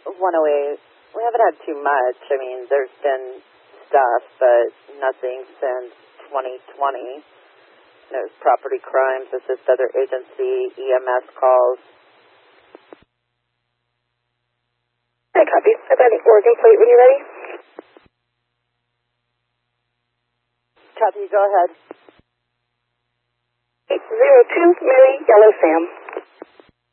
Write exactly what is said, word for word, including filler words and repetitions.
one oh eight. We haven't had too much. I mean, there's been stuff, but nothing since twenty twenty. There's property crimes, assist other agency, E M S calls. I copy. I've got an Oregon plate when you're ready. Copy, go ahead. eight zero two, Mary, Yellow Sam.